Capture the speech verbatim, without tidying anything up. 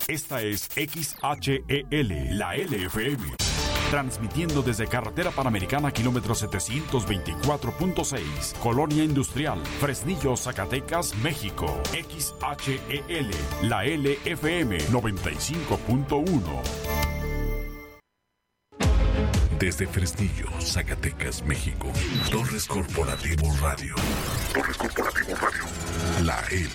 Esta es X H E L, la L F M. Transmitiendo desde Carretera Panamericana, kilómetro setecientos veinticuatro punto seis, Colonia Industrial, Fresnillo, Zacatecas, México. X H E L, la L F M noventa y cinco punto uno. Desde Fresnillo, Zacatecas, México. Torres Corporativo Radio. Torres Corporativo Radio. La L